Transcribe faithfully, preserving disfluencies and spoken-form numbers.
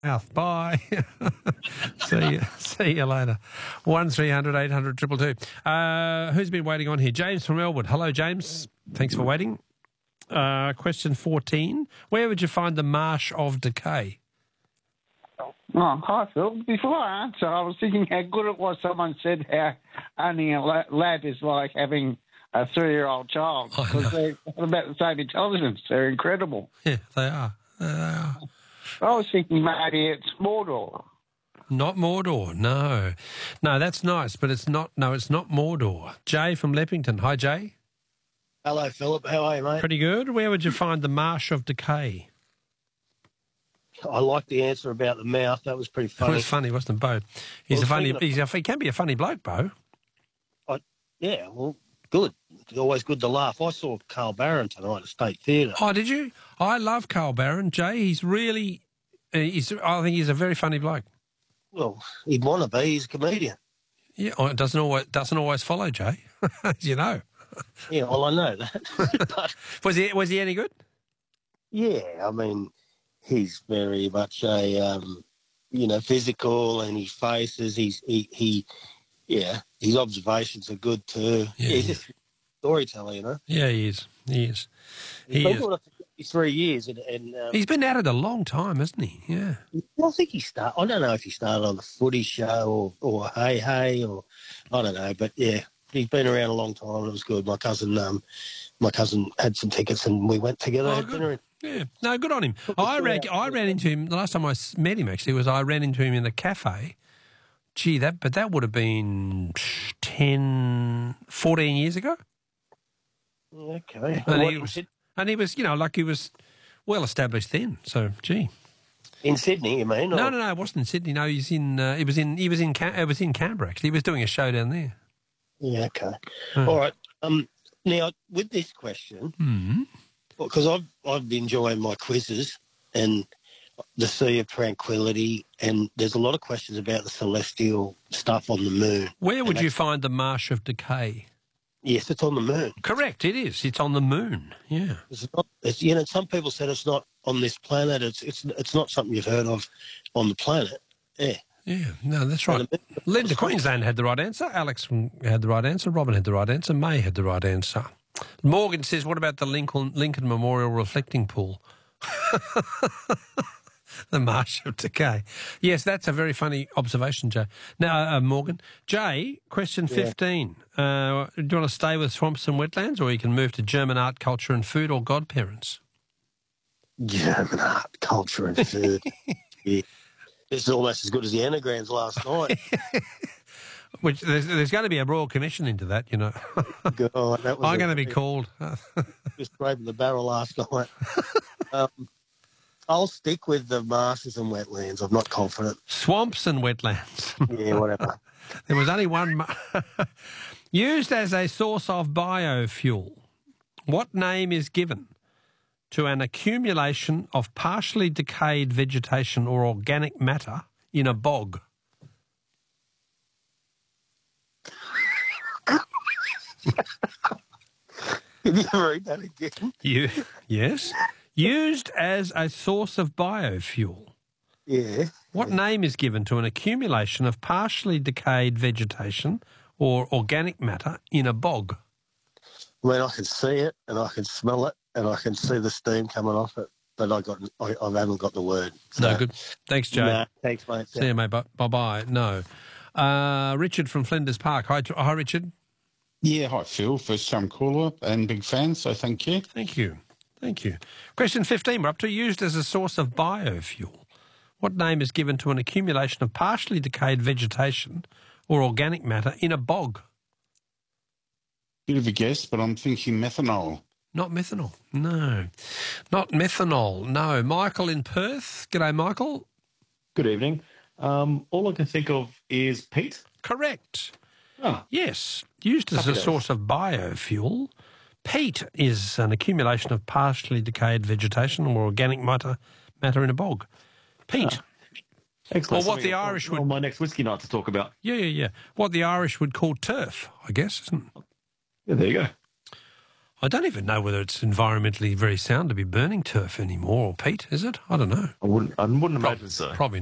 mouth. Bye. see you. See you later. One three hundred eight hundred two two two. Uh, who's been waiting on here? James from Elwood. Hello, James. Thanks for waiting. Uh, question fourteen. Where would you find the marsh of decay? Oh, hi, Phil. Before I answer, I was thinking how good it was someone said how owning a la- lad is like having a three-year-old child, because they're about the same intelligence. They're incredible. Yeah, they are. They are. I was thinking maybe it's Mordor. Not Mordor, no. No, that's nice, but it's not, no, it's not Mordor. Jay from Leppington. Hi, Jay. Hello, Philip. How are you, mate? Pretty good. Where would you find the marsh of decay? I like the answer about the mouth. That was pretty funny. It was funny, wasn't it, Bo? He's Well, a funny, speaking he's a, he can be a funny bloke, Bo. I, yeah, well, good. It's always good to laugh. I saw Carl Barron tonight at State Theatre. Oh, did you? I love Carl Barron, Jay. He's really, uh, he's, I think he's a very funny bloke. Well, he'd want to be. He's a comedian. Yeah, oh, it doesn't always, doesn't always follow, Jay, as you know. Yeah, well, I know that. But, was he, was he any good? yeah, I mean, he's very much a, um, you know, physical, and his faces, he's, he, he, yeah, his observations are good too. Yeah, he's yeah. just a storyteller, you know. Yeah, he is. He is. He He's is. been doing it for fifty-three years, and, and um, He's been at it a long time, hasn't he? Yeah. I think he started. I don't know if he started on the Footy Show or, or Hey Hey or I don't know, but yeah, he's been around a long time. It was good. My cousin, um, my cousin had some tickets, and we went together. Oh, had good. dinner. Yeah, no, good on him. I ran, I ran into him the last time I s- met him. Actually, was I ran into him in the cafe. Gee, that but that would have been ten, fourteen years ago. Okay. And What, he was, and he was, you know, like he was well established then. So, gee, in Sydney, you mean? no, or- no, no, it wasn't in Sydney. No, he's in. Uh, he was in. He was in. Cam- it was in Canberra. Actually, he was doing a show down there. Yeah. Okay. Hmm. All right. Um. Now, with this question, Hmm. because I've I've been enjoying my quizzes and the Sea of Tranquility, and there's a lot of questions about the celestial stuff on the moon. Where would And you that's- find the Marsh of Decay? Yes, it's on the moon. Correct, it is. It's on the moon. Yeah. It's not. It's, you know, some people said it's not on this planet. It's it's it's not something you've heard of on the planet. Yeah. Yeah, no, that's right. And the- Linda Queensland had the right answer. Alex had the right answer. Robin had the right answer. May had the right answer. Morgan says, what about the Lincoln, Lincoln Memorial Reflecting Pool? The Marsh of Decay. Yes, that's a very funny observation, Jay. Now, uh, Morgan. Jay, question fifteen. Uh, do you want to stay with swamps and wetlands, or you can move to German art, culture and food, or godparents? German art, culture, and food. Yeah. This is almost as good as the anagrams last night. Which there's, there's going to be a royal commission into that, you know. God, that was I'm a- going to be called. just scraping the barrel last night. um, I'll stick with the marshes and wetlands. I'm not confident. Swamps and wetlands. Yeah, whatever. There was only one. Mar- Used as a source of biofuel, what name is given to an accumulation of partially decayed vegetation or organic matter in a bog? Can you read that again? You, yes. Used as a source of biofuel. Yeah. What name is given to an accumulation of partially decayed vegetation or organic matter in a bog? I mean, I can see it and I can smell it and I can see the steam coming off it, but I got I, I haven't got the word. No good. Thanks, Jay. Nah, thanks, mate. See you, mate. Bye bye. No. Uh, Richard from Flinders Park. Hi, hi, Richard. Yeah, hi, Phil. First time caller and big fan, so thank you. Thank you. Thank you. Question fifteen. We're up to used as a source of biofuel. What name is given to an accumulation of partially decayed vegetation or organic matter in a bog? Bit of a guess, but I'm thinking methanol. Not methanol. No. Not methanol. No. Michael in Perth. G'day, Michael. Good evening. Um, all I can think of is peat. Correct. Oh, Yes. Used as Happy a days. source of biofuel. Peat is an accumulation of partially decayed vegetation or organic matter, matter in a bog. Peat. excellent. Or what the Something Irish on, would- on my next whiskey night to talk about. Yeah, yeah, yeah. What the Irish would call turf, I guess, isn't it? Yeah, there you go. I don't even know whether it's environmentally very sound to be burning turf anymore, or peat, is it? I don't know. I wouldn't. I wouldn't Prob- imagine so. Probably